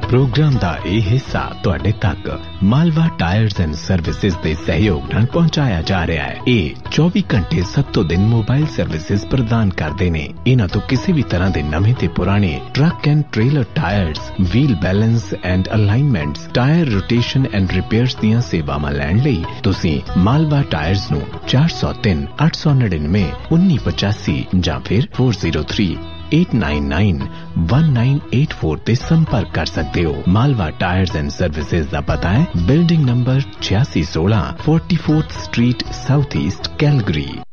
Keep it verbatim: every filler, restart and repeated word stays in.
Programme दा ये हिस्सा तुहाडे तक मालवा टायर्स एंड सर्विसेज दे सहयोग नाल पहुंचाया जा रहा है। ये चौबीस घंटे सत्तो दिन मोबाइल सर्विसेज प्रदान करते ने। इन्हां तो किसी भी तरह के नवे ते पुराने truck and trailer tyres, wheel balance and alignments, tyre rotation and repairs दियां सेवावां लैण लई तुसीं मालवा टायर्स नूं चार सौ तीन अठ सौ नड़िनवे उन्नी पचासी जां फिर four zero three eight nine nine one nine eight four ते संपर्क कर सकते हो। मालवा टायर्स एंड सर्विसेज दा पता है बिल्डिंग नंबर छियासी सोलह forty fourth street south east Calgary.